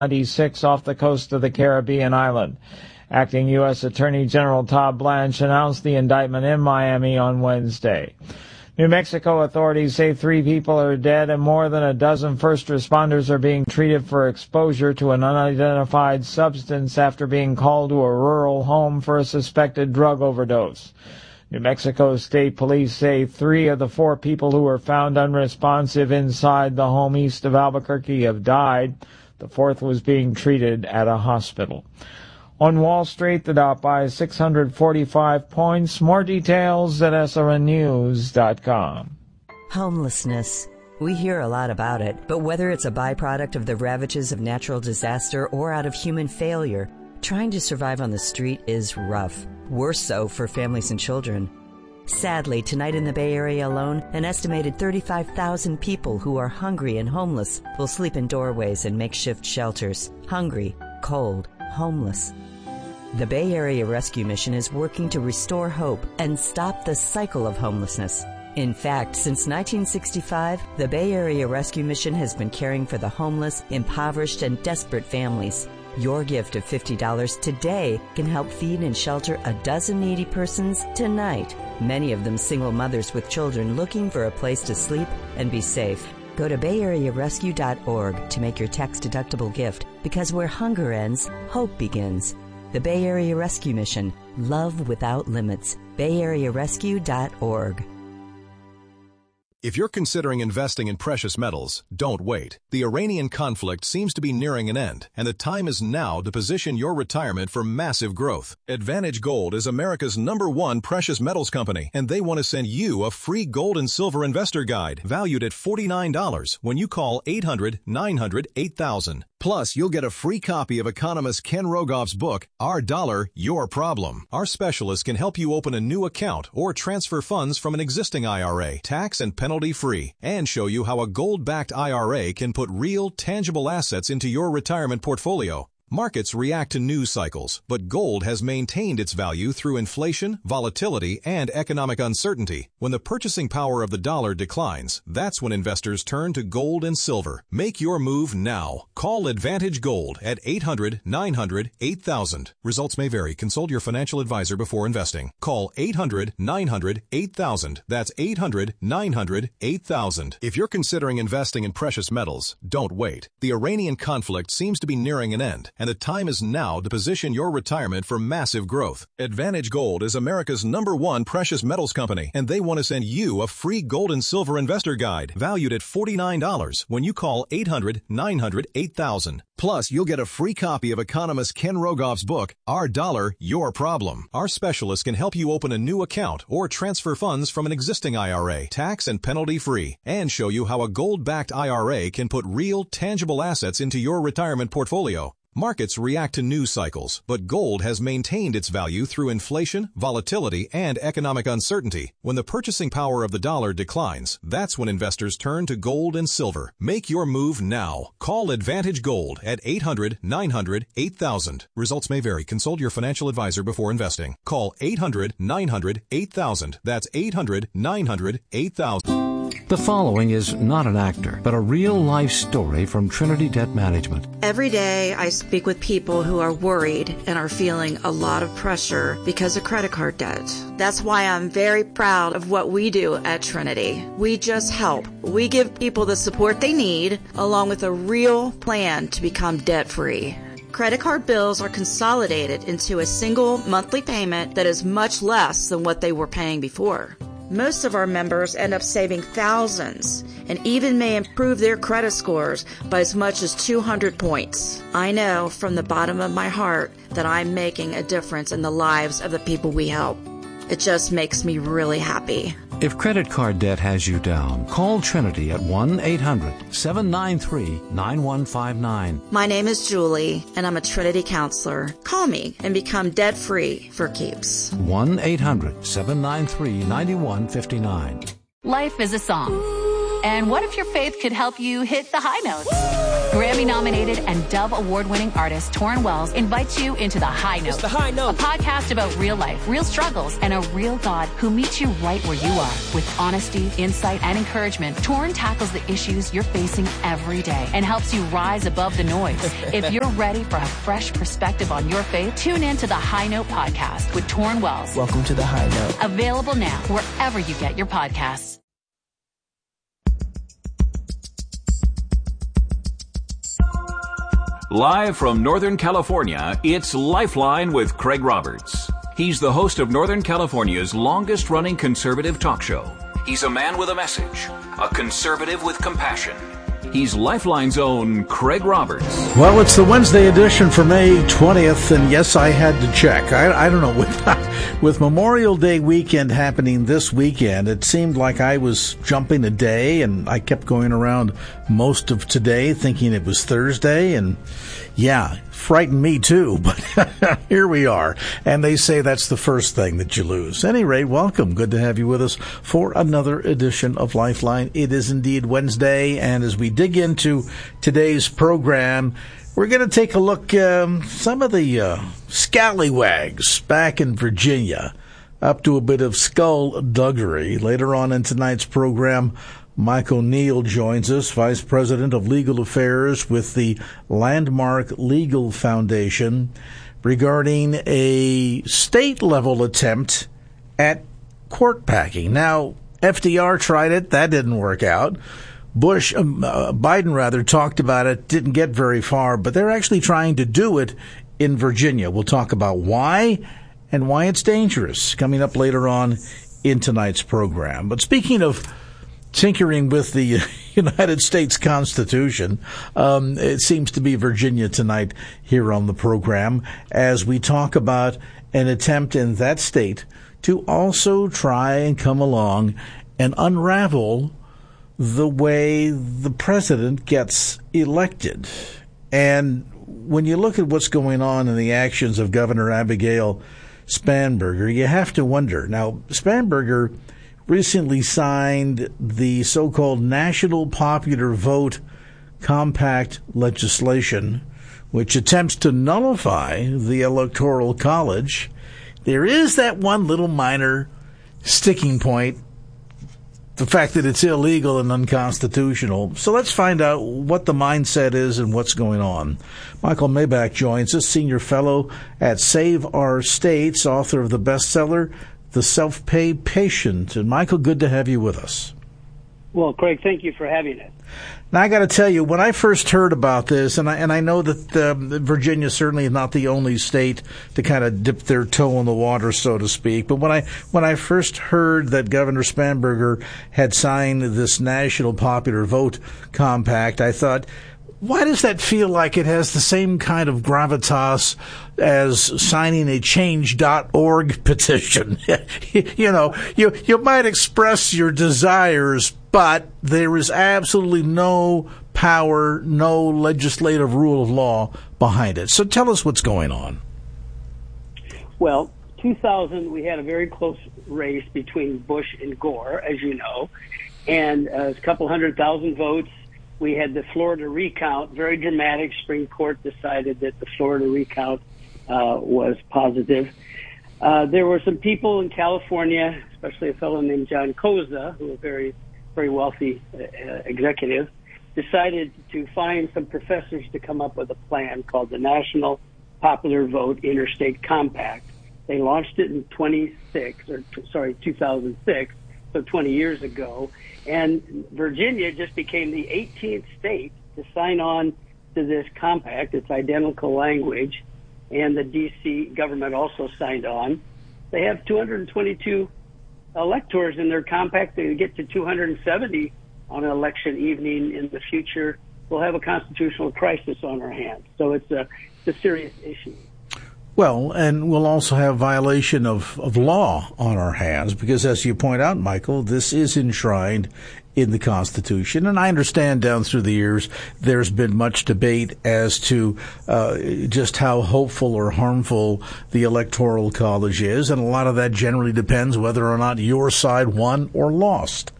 96 off the coast of the Caribbean island. Acting U.S. Attorney General Todd Blanche announced the indictment in Miami on Wednesday. New Mexico authorities say 3 people are dead and more than a dozen first responders are being treated for exposure to an unidentified substance after being called to a rural home for a suspected drug overdose. New Mexico State Police say 3 of the 4 people who were found unresponsive inside the home east of Albuquerque have died. The 4th was being treated at a hospital. On Wall Street, the Dow buys 645 points. More details at srnnews.com. Homelessness. We hear a lot about it, but whether it's a byproduct of the ravages of natural disaster or out of human failure, trying to survive on the street is rough. Worse so for families and children. Sadly, tonight in the Bay Area alone, an estimated 35,000 people who are hungry and homeless will sleep in doorways and makeshift shelters. Hungry, cold, homeless. The Bay Area Rescue Mission is working to restore hope and stop the cycle of homelessness. In fact, since 1965, the Bay Area Rescue Mission has been caring for the homeless, impoverished, and desperate families. Your gift of $50 today can help feed and shelter a dozen needy persons tonight, many of them single mothers with children looking for a place to sleep and be safe. Go to BayAreaRescue.org to make your tax-deductible gift, because where hunger ends, hope begins. The Bay Area Rescue Mission. Love without limits. BayAreaRescue.org. If you're considering investing in precious metals, don't wait. The Iranian conflict seems to be nearing an end, and the time is now to position your retirement for massive growth. Advantage Gold is America's #1 precious metals company, and they want to send you a free gold and silver investor guide valued at $49 when you call 800-900-8000. Plus, you'll get a free copy of economist Ken Rogoff's book, Our Dollar, Your Problem. Our specialists can help you open a new account or transfer funds from an existing IRA, tax and penalty-free, and show you how a gold-backed IRA can put real, tangible assets into your retirement portfolio. Markets react to news cycles, but gold has maintained its value through inflation, volatility, and economic uncertainty. When the purchasing power of the dollar declines, that's when investors turn to gold and silver. Make your move now. Call Advantage Gold at 800-900-8000. Results may vary. Consult your financial advisor before investing. Call 800-900-8000. That's 800-900-8000. If you're considering investing in precious metals, don't wait. The Iranian conflict seems to be nearing an end, and the time is now to position your retirement for massive growth. Advantage Gold is America's #1 precious metals company, and they want to send you a free gold and silver investor guide valued at $49 when you call 800-900-8000. Plus, you'll get a free copy of economist Ken Rogoff's book, Our Dollar, Your Problem. Our specialists can help you open a new account or transfer funds from an existing IRA, tax and penalty-free, and show you how a gold-backed IRA can put real, tangible assets into your retirement portfolio. Markets react to news cycles, but gold has maintained its value through inflation, volatility, and economic uncertainty. When the purchasing power of the dollar declines, that's when investors turn to gold and silver. Make your move now. Call Advantage Gold at 800-900-8000. Results may vary. Consult your financial advisor before investing. Call 800-900-8000. That's 800-900-8000. The following is not an actor, but a real-life story from Trinity Debt Management. Every day I speak with people who are worried and are feeling a lot of pressure because of credit card debt. That's why I'm very proud of what we do at Trinity. We just help. We give people the support they need, along with a real plan to become debt-free. Credit card bills are consolidated into a single monthly payment that is much less than what they were paying before. Most of our members end up saving thousands and even may improve their credit scores by as much as 200 points. I know from the bottom of my heart that I'm making a difference in the lives of the people we help. It just makes me really happy. If credit card debt has you down, call Trinity at 1-800-793-9159. My name is Julie, and I'm a Trinity counselor. Call me and become debt-free for keeps. 1-800-793-9159. Life is a song. And what if your faith could help you hit the high notes? Grammy-nominated and Dove Award-winning artist Torrin Wells invites you into The High Note. It's The High Note. A podcast about real life, real struggles, and a real God who meets you right where you are. With honesty, insight, and encouragement, Torrin tackles the issues you're facing every day and helps you rise above the noise. If you're ready for a fresh perspective on your faith, tune in to The High Note podcast with Torrin Wells. Welcome to The High Note. Available now wherever you get your podcasts. Live from Northern California, it's Lifeline with Craig Roberts. He's the host of Northern California's longest-running conservative talk show. He's a man with a message, a conservative with compassion. He's Lifeline's own Craig Roberts. Well, it's the Wednesday edition for May 20th, and yes, I had to check. I don't know, with Memorial Day weekend happening this weekend, it seemed like I was jumping a day, and I kept going around most of today thinking it was Thursday, and yeah, frightened me too, but here we are. And they say that's the first thing that you lose. At any rate, welcome. Good to have you with us for another edition of Lifeline. It is indeed Wednesday, and as we dig into today's program, we're going to take a look some of the scallywags back in Virginia, up to a bit of skullduggery. Later on in tonight's program, Mike O'Neill joins us, Vice President of Legal Affairs with the Landmark Legal Foundation, regarding a state-level attempt at court packing. Now, FDR tried it. That didn't work out. Biden talked about it, didn't get very far, but they're actually trying to do it in Virginia. We'll talk about why and why it's dangerous coming up later on in tonight's program. But speaking of tinkering with the United States Constitution, it seems to be Virginia tonight here on the program as we talk about an attempt in that state to also try and come along and unravel the way the president gets elected. And when you look at what's going on in the actions of Governor Abigail Spanberger, you have to wonder. Now, Spanberger recently signed the so-called National Popular Vote Compact legislation, which attempts to nullify the Electoral College. There is that one little minor sticking point, the fact that it's illegal and unconstitutional. So let's find out what the mindset is and what's going on. Michael Maybach joins us, senior fellow at Save Our States, author of the bestseller, The Self-Pay Patient. And Michael, good to have you with us. Well, Craig, thank you for having us. Now, I got to tell you, when I first heard about this, and I know that Virginia certainly is not the only state to kind of dip their toe in the water, so to speak, but when I first heard that Governor Spanberger had signed this National Popular Vote Compact, I thought, why does that feel like it has the same kind of gravitas as signing a change.org petition? You know, you might express your desires, but there is absolutely no power, no legislative rule of law behind it. So tell us what's going on. Well, 2000, we had a very close race between Bush and Gore, as you know, and a couple 100,000 votes. We had the Florida recount, very dramatic. Supreme Court decided that the Florida recount was positive. There were some people in California, especially a fellow named John Koza, who was a very, very wealthy executive, decided to find some professors to come up with a plan called the National Popular Vote Interstate Compact. They launched it in 2006, so 20 years ago. And Virginia just became the 18th state to sign on to this compact. It's identical language. And the D.C. government also signed on. They have 222 electors in their compact. They get to 270 on election evening in the future. We'll have a constitutional crisis on our hands. So it's a serious issue. Well, and we'll also have violation of law on our hands because, as you point out, Michael, this is enshrined in the Constitution. And I understand down through the years there's been much debate as to just how hopeful or harmful the Electoral College is. And a lot of that generally depends whether or not your side won or lost.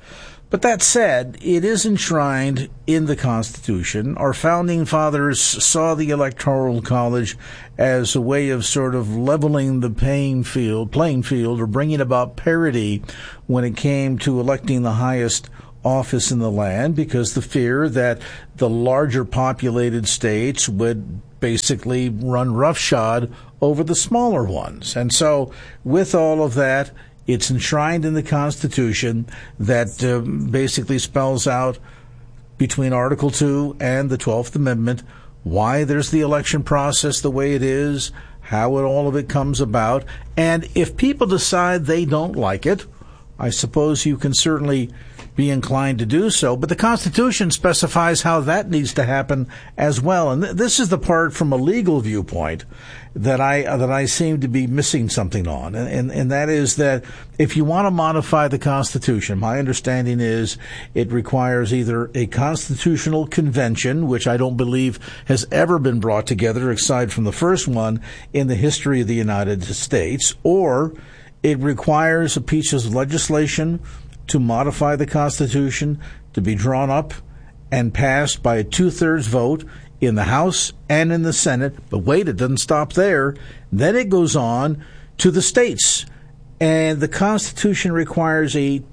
But that said, it is enshrined in the Constitution. Our founding fathers saw the Electoral College as a way of sort of leveling the playing field, or bringing about parity when it came to electing the highest office in the land, because the fear that the larger populated states would basically run roughshod over the smaller ones. And so with all of that, it's enshrined in the Constitution that basically spells out between Article 2 and the 12th Amendment why there's the election process the way it is, how all of it comes about. And if people decide they don't like it, I suppose you can certainly be inclined to do so. But the Constitution specifies how that needs to happen as well. And this is the part from a legal viewpoint that I seem to be missing something on. And that is that if you want to modify the Constitution, my understanding is it requires either a constitutional convention, which I don't believe has ever been brought together aside from the first one in the history of the United States, or it requires a piece of legislation to modify the Constitution to be drawn up and passed by a 2/3 vote in the House and in the Senate. But wait, it doesn't stop there. Then it goes on to the states. And the Constitution requires a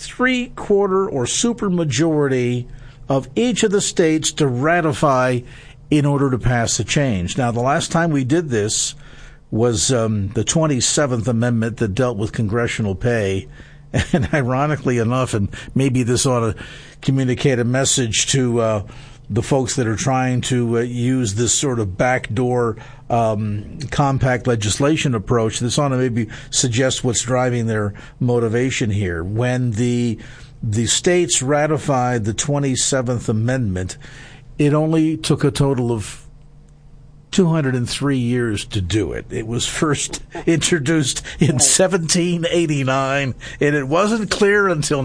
3/4 or supermajority of each of the states to ratify in order to pass a change. Now, the last time we did this was the 27th Amendment that dealt with congressional pay. And ironically enough, and maybe this ought to communicate a message to the folks that are trying to use this sort of backdoor compact legislation approach, this ought to maybe suggest what's driving their motivation here. When the states ratified the 27th Amendment, it only took a total of 203 years to do it. It was first introduced in 1789, and it wasn't clear until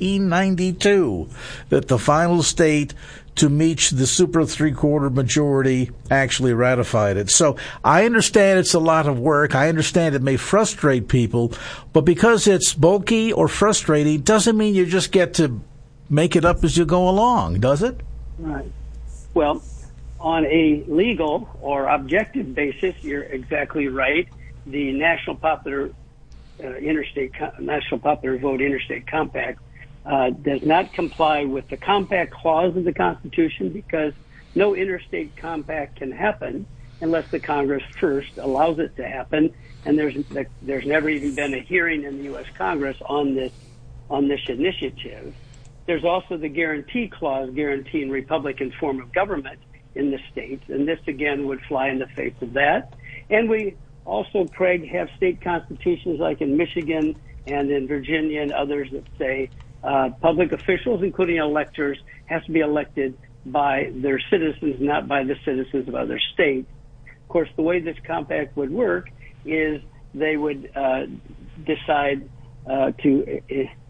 1992 that the final state to meet the super 3/4 majority actually ratified it. So I understand it's a lot of work. I understand it may frustrate people, but because it's bulky or frustrating doesn't mean you just get to make it up as you go along, does it? Right. Well, on a legal or objective basis, you're exactly right. The National Popular Vote Interstate Compact does not comply with the compact clause of the Constitution, because no interstate compact can happen unless the Congress first allows it to happen. And there's never even been a hearing in the U.S. Congress on this initiative. There's also the guarantee clause guaranteeing Republican form of government in the states, and this again would fly in the face of that. And we also, Craig, have state constitutions like in Michigan and in Virginia and others that say public officials, including electors, have to be elected by their citizens, not by the citizens of other states. Of course, the way this compact would work is they would decide to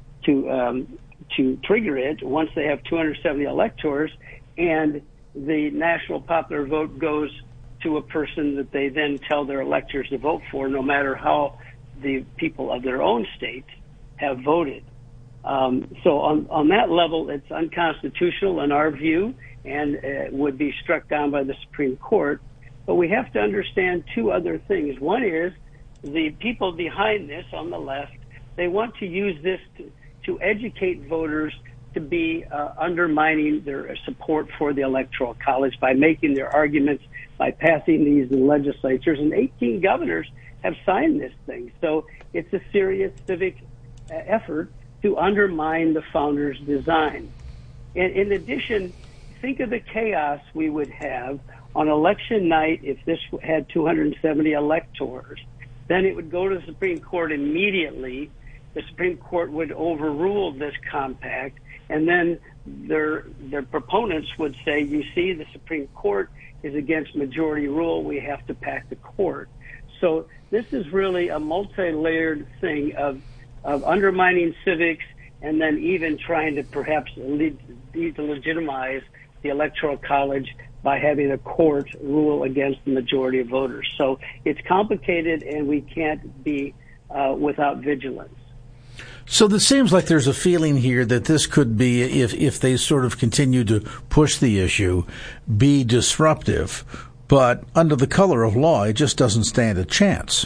trigger it once they have 270 electors, and the national popular vote goes to a person that they then tell their electors to vote for, no matter how the people of their own state have voted. So on that level, it's unconstitutional in our view, and would be struck down by the Supreme Court. But we have to understand two other things. One is the people behind this on the left, they want to use this to educate voters to be undermining their support for the Electoral College by making their arguments, by passing these in legislatures. And 18 governors have signed this thing. So it's a serious civic effort to undermine the founders' design. And in addition, think of the chaos we would have on election night if this had 270 electors. Then it would go to the Supreme Court immediately. The Supreme Court would overrule this compact, and then their proponents would say, you see, the Supreme Court is against majority rule, we have to pack the court. So this is really a multi-layered thing of undermining civics, and then even trying to perhaps delegitimize the Electoral College by having a court rule against the majority of voters. So it's complicated, and we can't be without vigilance. So this seems like there's a feeling here that this could be, if they sort of continue to push the issue, be disruptive. But under the color of law, it just doesn't stand a chance.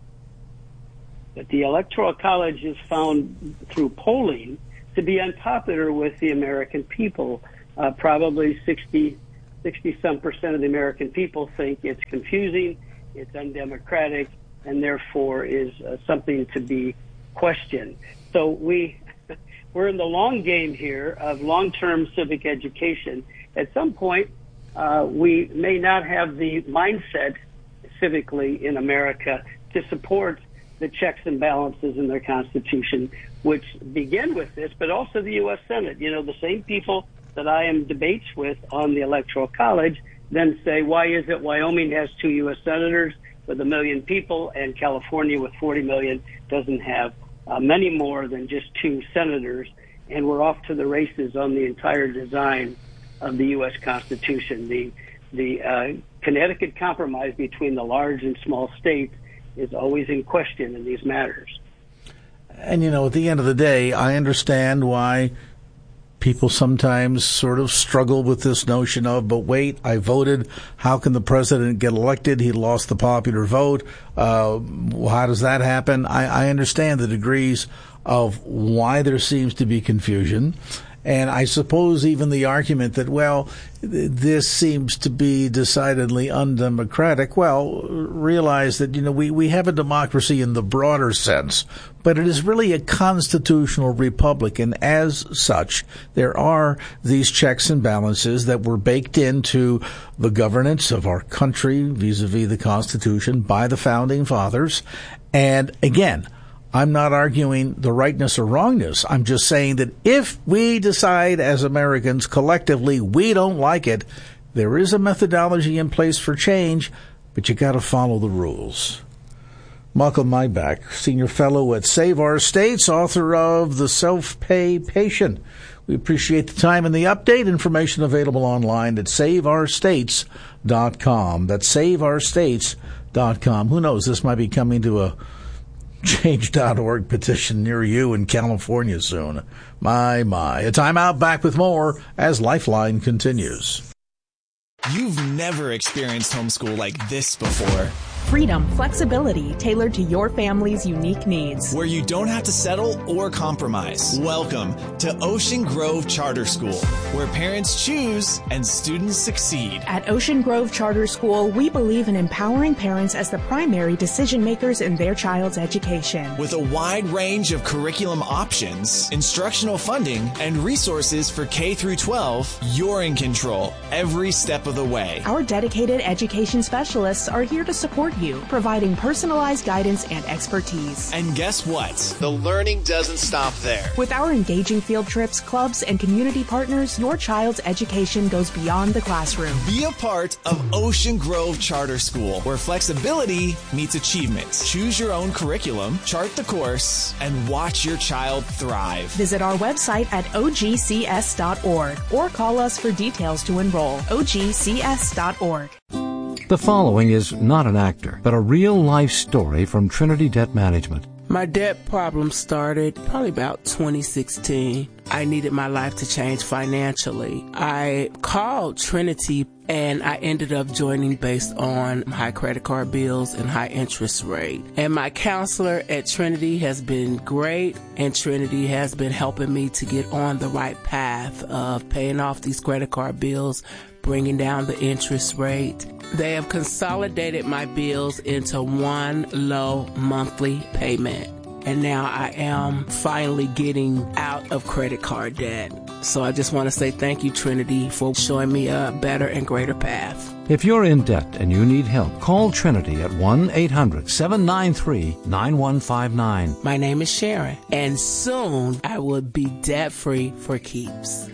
But the Electoral College is found through polling to be unpopular with the American people. Probably 60-some% of the American people think it's confusing, it's undemocratic, and therefore is something to be questioned. So we're in the long game here of long-term civic education. At some point, we may not have the mindset civically in America to support the checks and balances in their Constitution, which begin with this, but also the U.S. Senate. You know, the same people that I am debates with on the Electoral College then say, why is it Wyoming has 2 U.S. senators with 1 million people and California with 40 million doesn't have many more than just 2 senators, and we're off to the races on the entire design of the U.S. Constitution. The Connecticut Compromise between the large and small states is always in question in these matters. And, you know, at the end of the day, I understand why people sometimes sort of struggle with this notion of, but wait, I voted. How can the president get elected? He lost the popular vote. How does that happen? I understand the degrees of why there seems to be confusion. And I suppose even the argument that, well, this seems to be decidedly undemocratic. Well, realize that, you know, we have a democracy in the broader sense, but it is really a constitutional republic. And as such, there are these checks and balances that were baked into the governance of our country vis-a-vis the Constitution by the founding fathers. And again, I'm not arguing the rightness or wrongness. I'm just saying that if we decide as Americans collectively we don't like it, there is a methodology in place for change, but you got to follow the rules. Malcolm Maibach, Senior Fellow at Save Our States, author of The Self-Pay Patient. We appreciate the time and the update. Information available online at saveourstates.com. That's saveourstates.com. Who knows, this might be coming to a Change.org petition near you in California soon. My. A time out, back with more as Lifeline continues. You've never experienced homeschool like this before. Freedom, flexibility, tailored to your family's unique needs. Where you don't have to settle or compromise. Welcome to Ocean Grove Charter School, where parents choose and students succeed. At Ocean Grove Charter School, we believe in empowering parents as the primary decision makers in their child's education. With a wide range of curriculum options, instructional funding, and resources for K through 12, you're in control every step of the way. Our dedicated education specialists are here to support you, providing personalized guidance and expertise. And guess what? The learning doesn't stop there. With our engaging field trips, clubs, and community partners, your child's education goes beyond the classroom. Be a part of Ocean Grove Charter School, where flexibility meets achievement. Choose your own curriculum, chart the course, and watch your child thrive. Visit our website at ogcs.org or call us for details to enroll. ogcs.org. The following is not an actor, but a real-life story from Trinity Debt Management. My debt problem started probably about 2016. I needed my life to change financially. I called Trinity and I ended up joining based on high credit card bills and high interest rate. And my counselor at Trinity has been great, and Trinity has been helping me to get on the right path of paying off these credit card bills, bringing down the interest rate. They have consolidated my bills into one low monthly payment. And now I am finally getting out of credit card debt. So I just want to say thank you, Trinity, for showing me a better and greater path. If you're in debt and you need help, call Trinity at 1-800-793-9159. My name is Sharon, and soon I will be debt-free for keeps.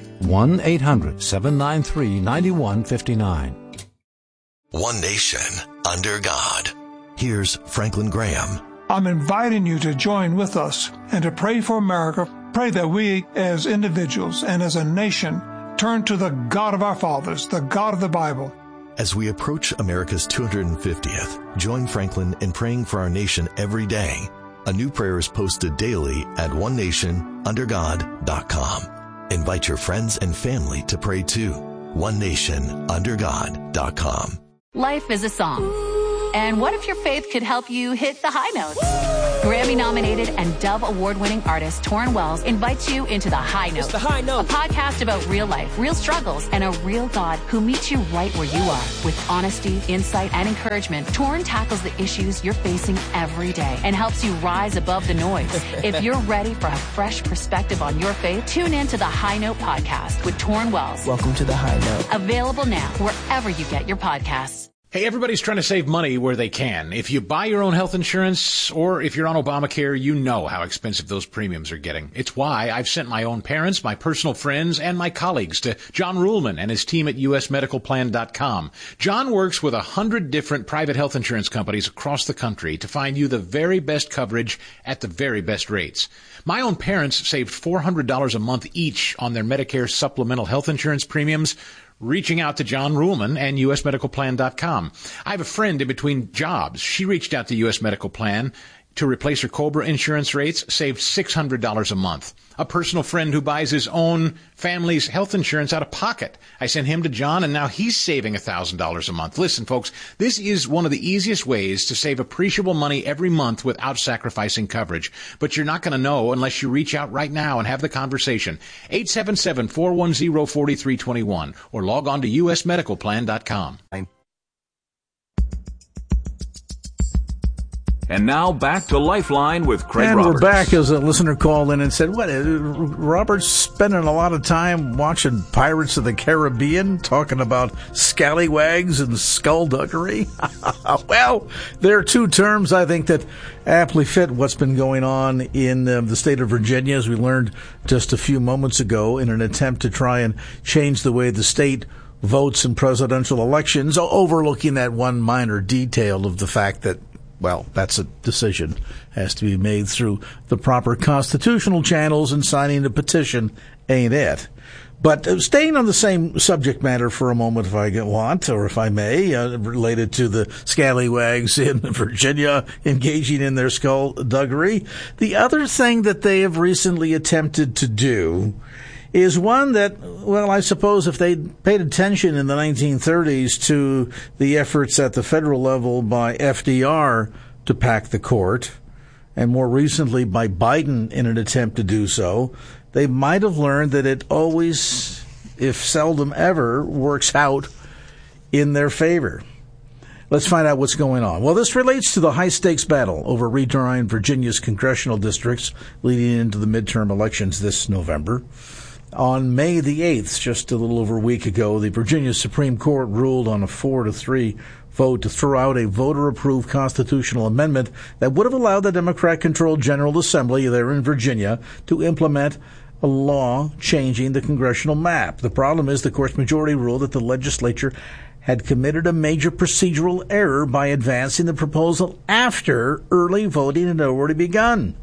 1-800-793-9159. One nation, under God. Here's Franklin Graham. I'm inviting you to join with us and to pray for America. Pray that we as individuals and as a nation turn to the God of our fathers, the God of the Bible. As we approach America's 250th, join Franklin in praying for our nation every day. A new prayer is posted daily at onenationundergod.com. Invite your friends and family to pray too. onenationundergod.com. Life is a song. And what if your faith could help you hit the high notes? Grammy-nominated and Dove Award-winning artist Torrin Wells invites you into The High Note. It's The High Note. A podcast about real life, real struggles, and a real God who meets you right where you are. With honesty, insight, and encouragement, Torrin tackles the issues you're facing every day and helps you rise above the noise. If you're ready for a fresh perspective on your faith, tune in to The High Note podcast with Torrin Wells. Welcome to The High Note. Available now wherever you get your podcasts. Hey, everybody's trying to save money where they can. If you buy your own health insurance or if you're on Obamacare, you know how expensive those premiums are getting. It's why I've sent my own parents, my personal friends, and my colleagues to John Ruhlman and his team at usmedicalplan.com. John works with 100 different private health insurance companies across the country to find you the very best coverage at the very best rates. My own parents saved $400 a month each on their Medicare supplemental health insurance premiums, reaching out to John Ruhlman and usmedicalplan.com. I have a friend in between jobs. She reached out to US Medical Plan to replace her COBRA insurance rates, saved $600 a month. A personal friend who buys his own family's health insurance out of pocket. I sent him to John, and now he's saving $1,000 a month. Listen, folks, this is one of the easiest ways to save appreciable money every month without sacrificing coverage. But you're not going to know unless you reach out right now and have the conversation. 877-410-4321 or log on to usmedicalplan.com. And now back to Lifeline with Craig Roberts. And we're back as a listener called in and said, what, Robert's spending a lot of time watching Pirates of the Caribbean, talking about scallywags and skullduggery? Well, there are two terms, I think, that aptly fit what's been going on in the state of Virginia, as we learned just a few moments ago, in an attempt to try and change the way the state votes in presidential elections, overlooking that one minor detail of the fact that, well, that's a decision has to be made through the proper constitutional channels, and signing a petition ain't it. But staying on the same subject matter for a moment, if I want, or if I may, related to the scallywags in Virginia engaging in their skullduggery, the other thing that they have recently attempted to do is one that, well, I suppose if they paid attention in the 1930s to the efforts at the federal level by FDR to pack the court, and more recently by Biden in an attempt to do so, they might have learned that it always, if seldom ever, works out in their favor. Let's find out what's going on. Well, this relates to the high-stakes battle over redrawing Virginia's congressional districts leading into the midterm elections this November. On May the 8th, just a little over a week ago, the Virginia Supreme Court ruled on a 4-3 vote to throw out a voter-approved constitutional amendment that would have allowed the Democrat-controlled General Assembly there in Virginia to implement a law changing the congressional map. The problem is the court's majority ruled that the legislature had committed a major procedural error by advancing the proposal after early voting had already begun.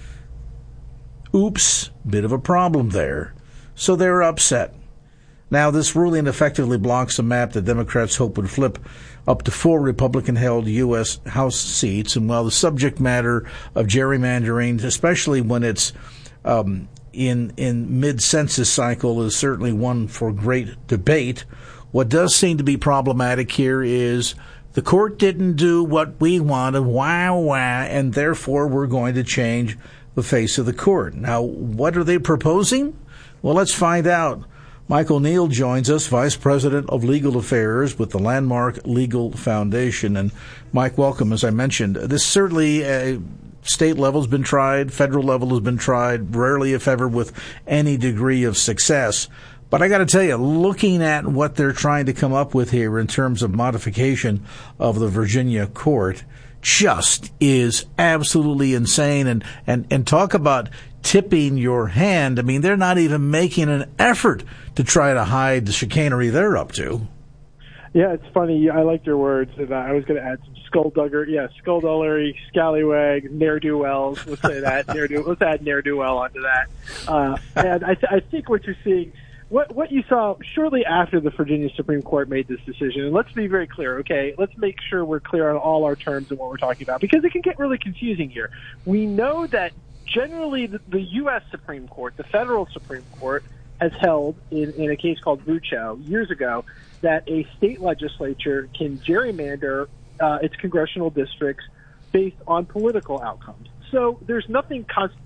Oops, bit of a problem there. So they're upset. Now, this ruling effectively blocks a map that Democrats hope would flip up to 4 Republican-held U.S. House seats. And while the subject matter of gerrymandering, especially when it's in mid-census cycle, is certainly one for great debate, what does seem to be problematic here is the court didn't do what we wanted, and therefore we're going to change the face of the court. Now, what are they proposing? Well, let's find out. Michael Neal joins us, Vice President of Legal Affairs with the Landmark Legal Foundation. And Mike, welcome. As I mentioned, this certainly state level has been tried, federal level has been tried, rarely if ever with any degree of success. But I got to tell you, looking at what they're trying to come up with here in terms of modification of the Virginia court just is absolutely insane. And talk about tipping your hand. I mean, they're not even making an effort to try to hide the chicanery they're up to. Yeah, it's funny. I liked your words. And I was going to add some skullduggery. Yeah, skullduggery, scallywag, ne'er-do-wells. Let's say that. Let's add ne'er-do-well onto that. And I think what you're seeing what you saw shortly after the Virginia Supreme Court made this decision, and let's be very clear, okay? Let's make sure we're clear on all our terms and what we're talking about, because it can get really confusing here. We know that generally the U.S. Supreme Court, the federal Supreme Court, has held in a case called Rucho years ago that a state legislature can gerrymander its congressional districts based on political outcomes. So there's nothing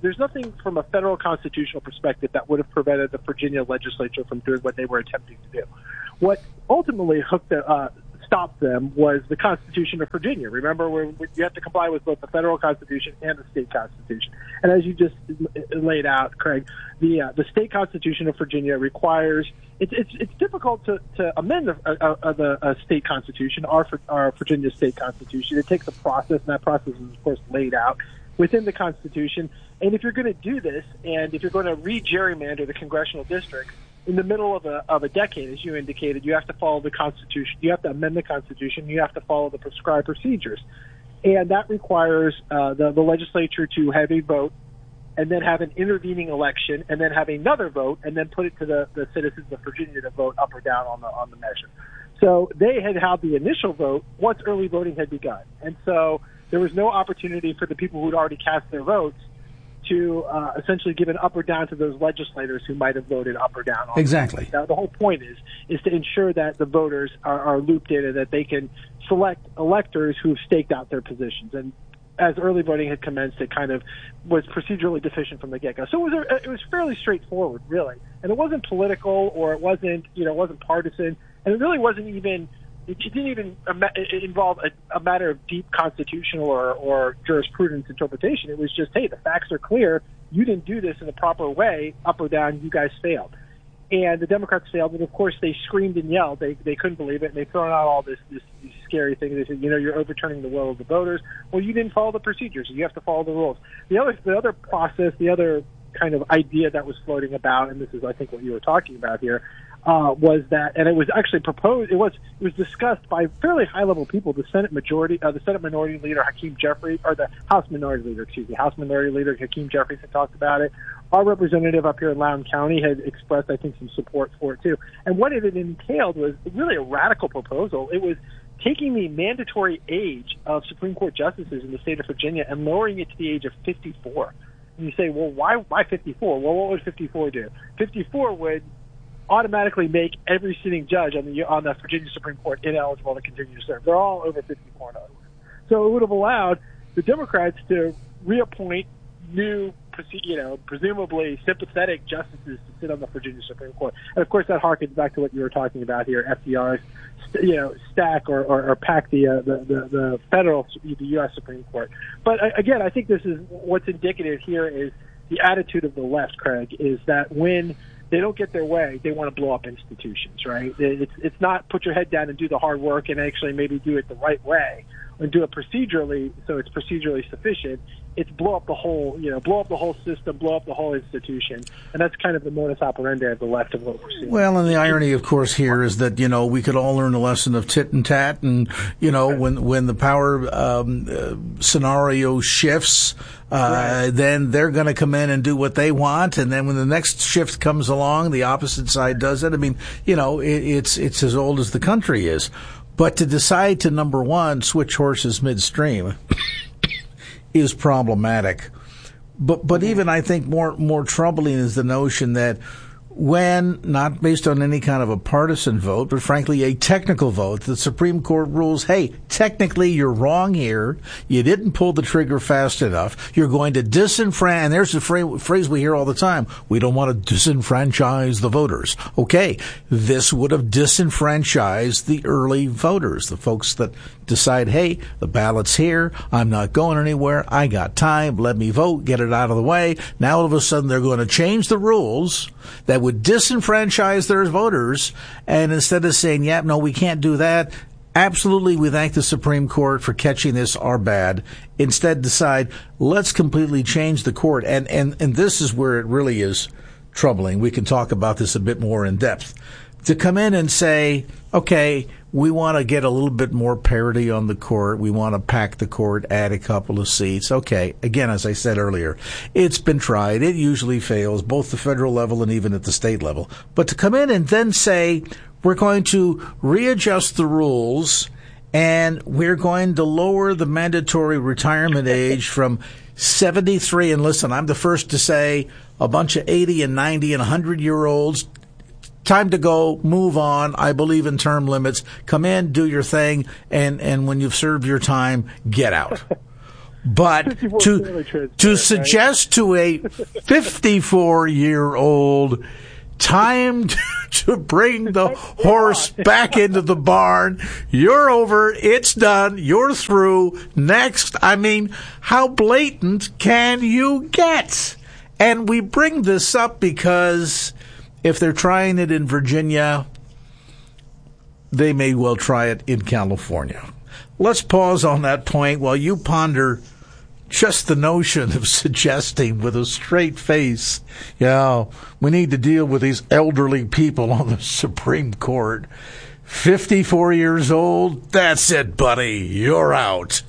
from a federal constitutional perspective that would have prevented the Virginia legislature from doing what they were attempting to do. What ultimately stopped them was the Constitution of Virginia. Remember, you have to comply with both the federal Constitution and the state Constitution. And as you just laid out, Craig, the state Constitution of Virginia requires it's difficult to amend a state Constitution, our Virginia state Constitution. It takes a process, and that process is of course laid out within the Constitution. And if you're going to do this, and if you're going to re-gerrymander the congressional districts in the middle of a decade, as you indicated, you have to follow the Constitution. You have to amend the Constitution. You have to follow the prescribed procedures. And that requires the legislature to have a vote, and then have an intervening election, and then have another vote, and then put it to the citizens of Virginia to vote up or down on the measure. So they had the initial vote once early voting had begun. And so there was no opportunity for the people who had already cast their votes to essentially give an up or down to those legislators who might have voted up or down. Exactly. Now, the whole point is to ensure that the voters are looped in and that they can select electors who've staked out their positions. And as early voting had commenced, it kind of was procedurally deficient from the get-go. So it was fairly straightforward, really. And it wasn't political, or it wasn't partisan, and it really wasn't even. It didn't even involve a matter of deep constitutional or jurisprudence interpretation. It was just, hey, the facts are clear. You didn't do this in the proper way, up or down. You guys failed. And the Democrats failed, and of course they screamed and yelled. They couldn't believe it, and they thrown out all these scary things. They said, you're overturning the will of the voters. Well, you didn't follow the procedures. You have to follow the rules. The other process, the other kind of idea that was floating about, and this is, I think, what you were talking about here, was that, and it was actually proposed. It was discussed by fairly high-level people. The Senate Minority Leader Hakeem Jeffries, or the House Minority Leader Hakeem Jeffries had talked about it. Our representative up here in Loudoun County had expressed, I think, some support for it too. And what it entailed was really a radical proposal. It was taking the mandatory age of Supreme Court justices in the state of Virginia and lowering it to the age of 54. And you say, well, why 54? Well, what would 54 do? 54 would automatically make every sitting judge on the Virginia Supreme Court ineligible to continue to serve. They're all over 54 in other words. So it would have allowed the Democrats to reappoint new, presumably sympathetic justices to sit on the Virginia Supreme Court. And of course, that harkens back to what you were talking about here, FDR's, stack or pack the federal, the U.S. Supreme Court. But again, I think this is what's indicative here is the attitude of the left, Craig, is that when they don't get their way, they want to blow up institutions, right? It's not put your head down and do the hard work and actually maybe do it the right way and do it procedurally so it's procedurally sufficient. It's blow up the whole system, blow up the whole institution. And that's kind of the modus operandi of the left of what we're seeing. Well, and the irony, of course, here is that, we could all learn a lesson of tit and tat. And, when the power scenario shifts, then they're going to come in and do what they want. And then when the next shift comes along, the opposite side does it. I mean, it's as old as the country is. But to decide to, number one, switch horses midstream is problematic. But even I think more troubling is the notion that when, not based on any kind of a partisan vote, but frankly a technical vote, the Supreme Court rules, hey, technically you're wrong here. You didn't pull the trigger fast enough. You're going to disenfranchise, and there's a phrase we hear all the time, we don't want to disenfranchise the voters. Okay, this would have disenfranchised the early voters, the folks that decide, hey, the ballot's here, I'm not going anywhere, I got time, let me vote, get it out of the way. Now all of a sudden they're going to change the rules that would disenfranchise their voters, and instead of saying, yeah, no, we can't do that, absolutely, we thank the Supreme Court for catching this, our bad, instead decide, let's completely change the court. And this is where it really is troubling. We can talk about this a bit more in depth. To come in and say, okay, we want to get a little bit more parity on the court. We want to pack the court, add a couple of seats. Okay, again, as I said earlier, it's been tried. It usually fails, both the federal level and even at the state level. But to come in and then say, we're going to readjust the rules and we're going to lower the mandatory retirement age from 73. And listen, I'm the first to say a bunch of 80 and 90 and 100-year-olds, time to go, move on. I believe in term limits. Come in, do your thing, and when you've served your time, get out. But to suggest to a 54-year-old time to bring the horse back into the barn, you're over, it's done, you're through, next. I mean, how blatant can you get? And we bring this up because if they're trying it in Virginia, they may well try it in California. Let's pause on that point while you ponder just the notion of suggesting with a straight face, we need to deal with these elderly people on the Supreme Court. 54 years old, that's it, buddy. You're out.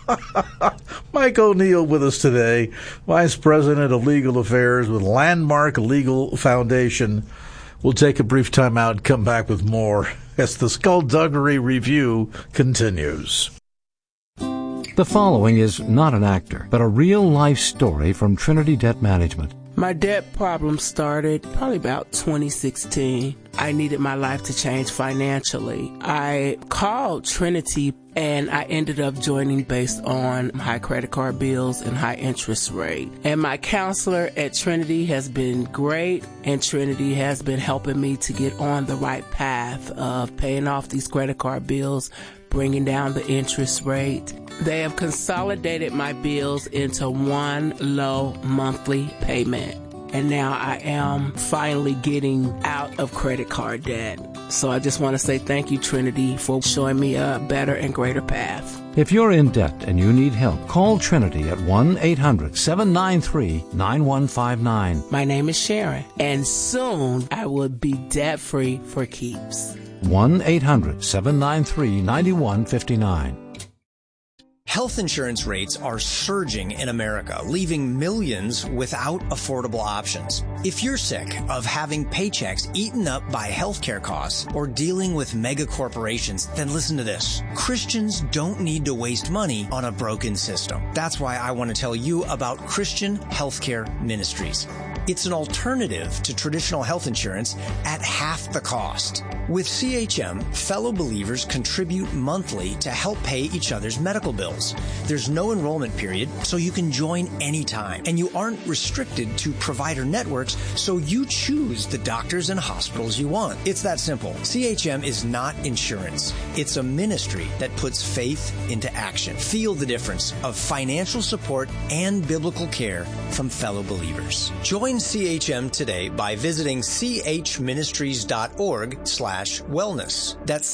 Mike O'Neill with us today, Vice President of Legal Affairs with Landmark Legal Foundation. We'll take a brief time out and come back with more as the Skullduggery Review continues. The following is not an actor, but a real-life story from Trinity Debt Management. My debt problem started probably about 2016. I needed my life to change financially. I called Trinity and I ended up joining based on high credit card bills and high interest rate. And my counselor at Trinity has been great, and Trinity has been helping me to get on the right path of paying off these credit card bills, bringing down the interest rate. They have consolidated my bills into one low monthly payment. And now I am finally getting out of credit card debt. So I just want to say thank you, Trinity, for showing me a better and greater path. If you're in debt and you need help, call Trinity at 1-800-793-9159. My name is Sharon, and soon I will be debt-free for keeps. 1-800-793-9159. Health insurance rates are surging in America, leaving millions without affordable options. If you're sick of having paychecks eaten up by healthcare costs or dealing with mega corporations, then listen to this. Christians don't need to waste money on a broken system. That's why I want to tell you about Christian Healthcare Ministries. It's an alternative to traditional health insurance at half the cost. With CHM, fellow believers contribute monthly to help pay each other's medical bills. There's no enrollment period, so you can join anytime. And you aren't restricted to provider networks, so you choose the doctors and hospitals you want. It's that simple. CHM is not insurance. It's a ministry that puts faith into action. Feel the difference of financial support and biblical care from fellow believers. Join CHM today by visiting chministries.org/wellness. That's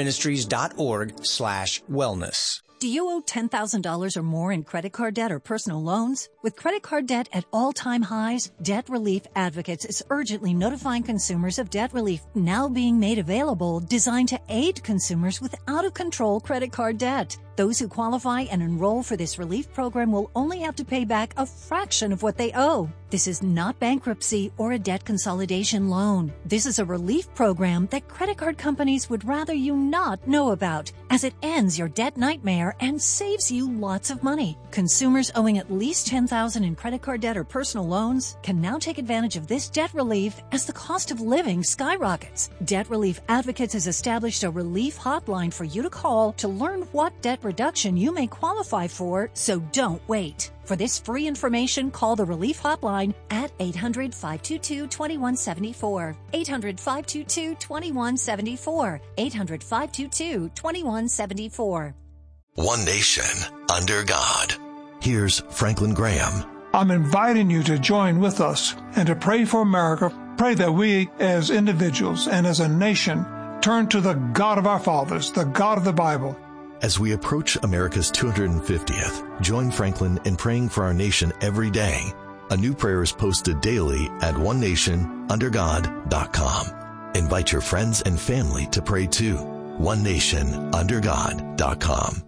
chministries.org/wellness. Do you owe $10,000 or more in credit card debt or personal loans? With credit card debt at all-time highs, Debt Relief Advocates is urgently notifying consumers of debt relief now being made available, designed to aid consumers with out-of-control credit card debt. Those who qualify and enroll for this relief program will only have to pay back a fraction of what they owe. This is not bankruptcy or a debt consolidation loan. This is a relief program that credit card companies would rather you not know about, as it ends your debt nightmare and saves you lots of money. Consumers owing at least $10,000 in credit card debt or personal loans can now take advantage of this debt relief as the cost of living skyrockets. Debt Relief Advocates has established a relief hotline for you to call to learn what debt reduction you may qualify for, so don't wait. For this free information, call the Relief Hotline at 800-522-2174. 800-522-2174. 800-522-2174. One nation, under God. Here's Franklin Graham. I'm inviting you to join with us and to pray for America. Pray that we, as individuals and as a nation, turn to the God of our fathers, the God of the Bible. As we approach America's 250th, join Franklin in praying for our nation every day. A new prayer is posted daily at onenationundergod.com. Invite your friends and family to pray too. OneNationUnderGod.com.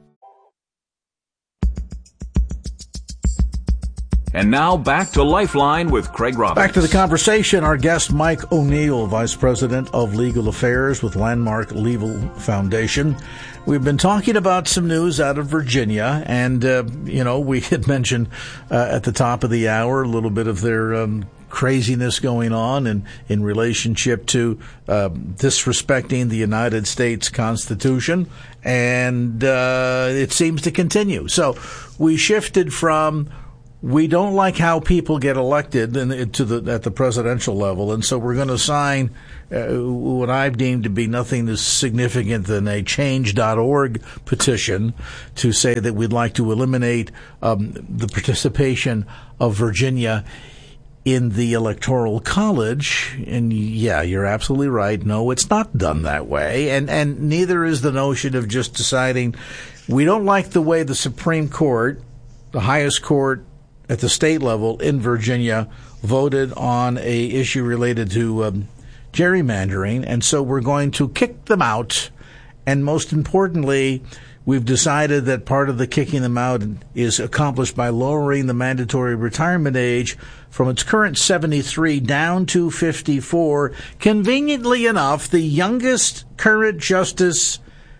And now back to Lifeline with Craig Roberts. Back to the conversation. Our guest, Mike O'Neill, Vice President of Legal Affairs with Landmark Legal Foundation. We've been talking about some news out of Virginia, and, we had mentioned at the top of the hour a little bit of their craziness going on in relationship to disrespecting the United States Constitution, and it seems to continue. So we shifted from we don't like how people get elected at the presidential level, and so we're going to sign what I've deemed to be nothing as significant than a Change.org petition to say that we'd like to eliminate the participation of Virginia in the Electoral College. And yeah, you're absolutely right. No, it's not done that way, and neither is the notion of just deciding we don't like the way the Supreme Court, the highest court at the state level in Virginia, voted on a issue related to gerrymandering, and so we're going to kick them out. And most importantly, we've decided that part of the kicking them out is accomplished by lowering the mandatory retirement age from its current 73 down to 54. Conveniently enough, the youngest current justice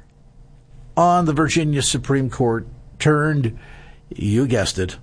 on the Virginia Supreme Court turned, you guessed it,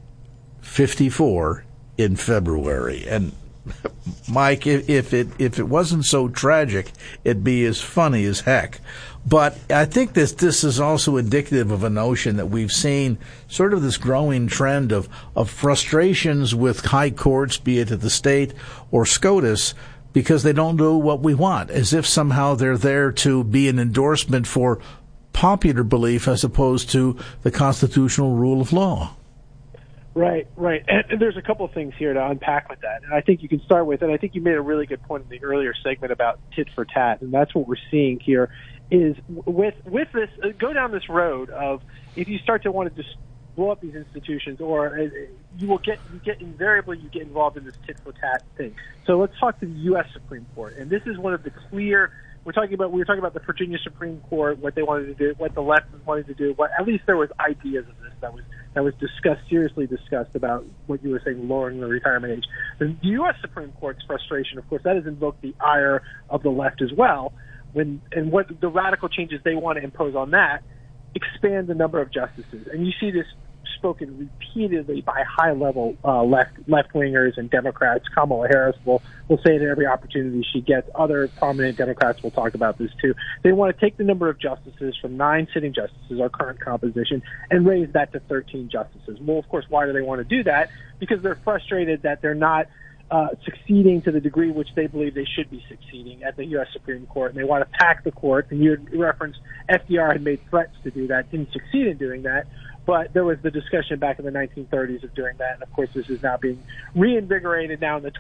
54 in February. And Mike, if it wasn't so tragic, it'd be as funny as heck. But I think this is also indicative of a notion that we've seen sort of this growing trend of frustrations with high courts, be it at the state or SCOTUS, because they don't do what we want, as if somehow they're there to be an endorsement for popular belief as opposed to the constitutional rule of law. Right. And there's a couple of things here to unpack with that. And I think you can start with, and I think you made a really good point in the earlier segment about tit for tat, and that's what we're seeing here is with this, go down this road of if you start to want to just blow up these institutions, or you get invariably involved in this tit for tat thing. So let's talk to the U.S. Supreme Court, and this is one of the clear. We were talking about the Virginia Supreme Court, what they wanted to do, what the left wanted to do. At least there was ideas of this that was seriously discussed about what you were saying, lowering the retirement age. The U.S. Supreme Court's frustration, of course, that has invoked the ire of the left as well. And what the radical changes they want to impose on that, expand the number of justices. And you see this spoken repeatedly by high-level left-wingers and Democrats. Kamala Harris will say it at every opportunity she gets. Other prominent Democrats will talk about this too. They want to take the number of justices from 9 sitting justices, our current composition, and raise that to 13 justices. Well, of course, why do they want to do that? Because they're frustrated that they're not succeeding to the degree which they believe they should be succeeding at the U.S. Supreme Court, and they want to pack the court. And you referenced FDR had made threats to do that, didn't succeed in doing that. But there was the discussion back in the 1930s of doing that, and of course this is now being reinvigorated now in the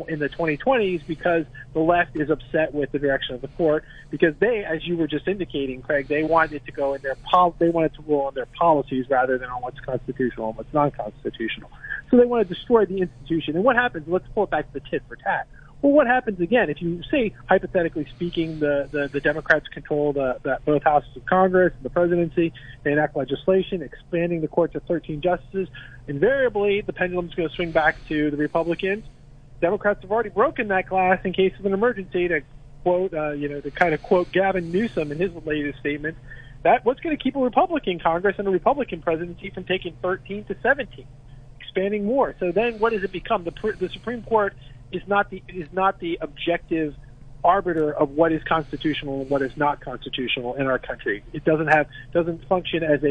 2020s because the left is upset with the direction of the court, because they, as you were just indicating, Craig, they wanted to go in they wanted to rule on their policies rather than on what's constitutional and what's non-constitutional. So they want to destroy the institution. And what happens? Let's pull it back to the tit for tat. Well, what happens again if you say, hypothetically speaking, the Democrats control both houses of Congress and the presidency, they enact legislation expanding the court to 13 justices? Invariably, the pendulum's going to swing back to the Republicans. Democrats have already broken that glass in case of an emergency. To quote, to kind of quote Gavin Newsom in his latest statement, that what's going to keep a Republican Congress and a Republican presidency from taking 13 to 17, expanding more. So then, what does it become? The Supreme Court is not the objective arbiter of what is constitutional and what is not constitutional in our country. It doesn't function as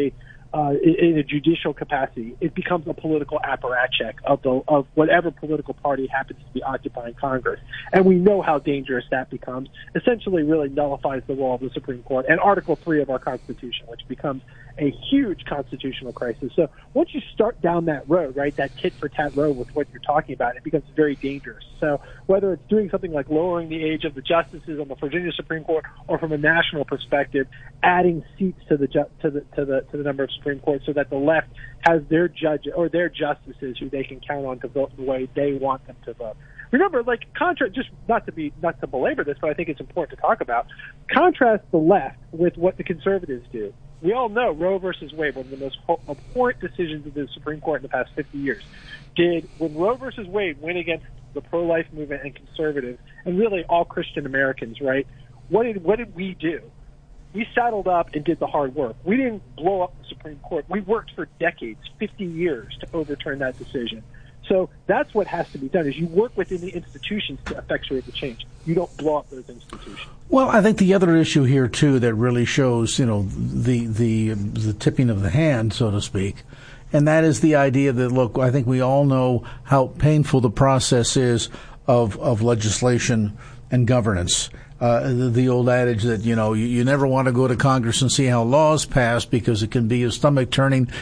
in a judicial capacity. It becomes a political apparatchik of whatever political party happens to be occupying Congress. And we know how dangerous that becomes. Essentially really nullifies the role of the Supreme Court and Article 3 of our Constitution, which becomes a huge constitutional crisis. So once you start down that road, right, that tit-for-tat road with what you're talking about, it becomes very dangerous. So whether it's doing something like lowering the age of the justices on the Virginia Supreme Court, or from a national perspective, adding seats to the number of Supreme Court so that the left has their judge or their justices who they can count on to vote the way they want them to vote. remember, like, just not to belabor this, but I think it's important to talk about. Contrast the left with what the conservatives do. We all know Roe versus Wade, one of the most abhorrent decisions of the Supreme Court in the past 50 years. When Roe versus Wade went against the pro-life movement and conservatives, and really all Christian Americans, right? What did we do? We saddled up and did the hard work. We didn't blow up the Supreme Court. We worked for decades, 50 years, to overturn that decision. So that's what has to be done, is you work within the institutions to effectuate the change. You don't blow up those institutions. Well, I think the other issue here, too, that really shows, the tipping of the hand, so to speak, and that is the idea that, look, I think we all know how painful the process is of legislation and governance. The old adage that, you never want to go to Congress and see how laws pass because it can be a stomach turning